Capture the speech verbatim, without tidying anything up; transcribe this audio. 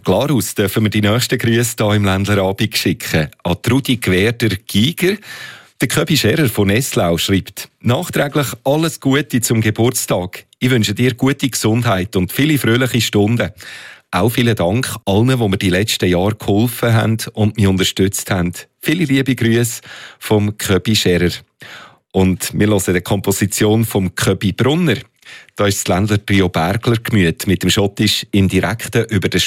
Glarus dürfen wir die nächsten Grüße hier im Ländlerabend schicken. An Trudi Gwerder-Giger. Der Köbi Scherer von Nestlau schreibt: Nachträglich alles Gute zum Geburtstag. Ich wünsche dir gute Gesundheit und viele fröhliche Stunden. Auch vielen Dank allen, die mir die letzten Jahre geholfen haben und mich unterstützt haben. Viele liebe Grüße vom Köbi Scherer. Und wir hören die Komposition vom Köbi Brunner. Da ist das Ländler Trio Bergler Gemüt mit dem Schottisch im Direkten über den